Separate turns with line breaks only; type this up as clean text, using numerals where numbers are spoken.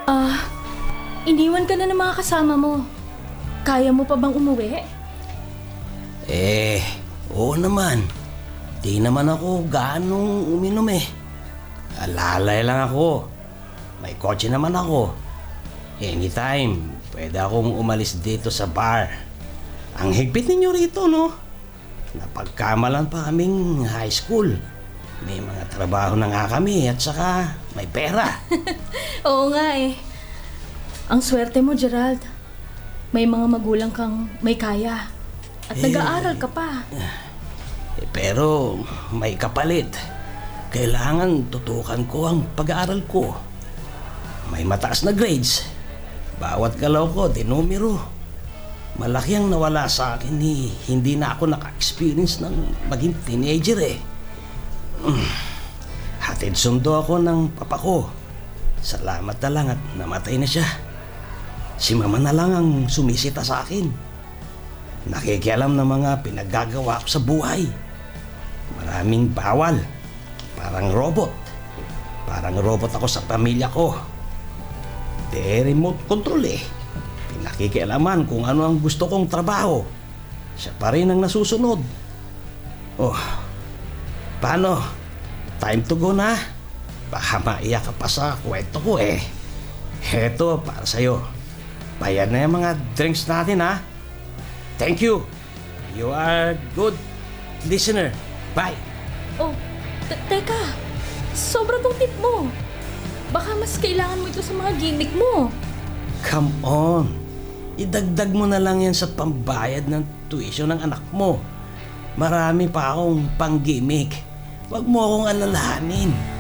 Ah, iniwan ka na ng mga kasama mo. Kaya mo pa bang umuwi?
Oo naman. Di naman ako ganong uminom eh. Alalay lang ako. May kotse naman ako. Anytime, pwede akong umalis dito sa bar. Ang higpit ninyo rito, no? Napagkamalan pa kaming high school. May mga trabaho na nga kami at saka may pera.
Oo nga eh. Ang swerte mo, Gerald. May mga magulang kang may kaya. At nag-aaral ka pa.
Pero may kapalit. Kailangan tutukan ko ang pag-aaral ko. May mataas na grades. Bawat galaw ko, dinumero. Malaki ang nawala sa akin hindi na ako naka-experience ng maging teenager eh. Hatid sundo ako ng papa ko. Salamat na lang at namatay na siya. Si mama na lang ang sumisita sa akin. Nakikialam ng mga pinaggagawa ko sa buhay. Maraming bawal. Parang robot. Parang robot ako sa pamilya ko. Remote control eh. Pinakikialaman kung ano ang gusto kong trabaho. Siya pa rin ang nasusunod. Oh, paano? Time to go na? Baka maiyak ka pa sa kwento ko eh. Heto para sa'yo. Bayad na yung mga drinks natin ha. Thank you. You are good listener. Bye.
Oh, teka. Sobra tong tip mo. Baka mas kailangan mo ito sa mga gimmick mo.
Come on. Idagdag mo na lang yan sa pambayad ng tuition ng anak mo. Marami pa akong pang-gimmick. Huwag mo akong alalahanin.